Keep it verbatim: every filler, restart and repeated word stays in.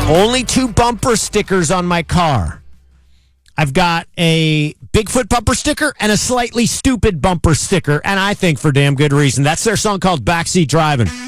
Only two bumper stickers on my car. I've got a Bigfoot bumper sticker and a slightly stupid bumper sticker, and I think for damn good reason. That's their song called Backseat Driving.